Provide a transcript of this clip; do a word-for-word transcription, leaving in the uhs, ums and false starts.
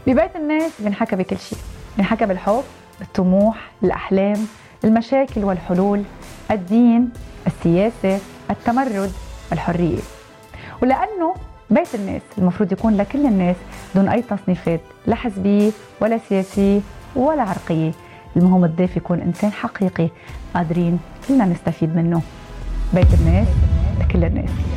ببيت الناس بنحكى بكل شيء، بنحكى بالحب، بالطموح، الأحلام، المشاكل والحلول، الدين، السياسة، التمرد، الحرية. ولأنه بيت الناس المفروض يكون لكل الناس دون أي تصنيفات، لا حزبية ولا سياسية ولا عرقية. المهم الضيف يكون إنسان حقيقي قادرين كلنا نستفيد منه. بيت الناس لكل الناس.